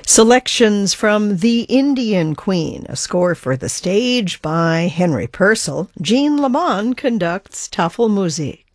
Selections from The Indian Queen, a score for the stage by Henry Purcell. Jean Lamont conducts Tafelmusik.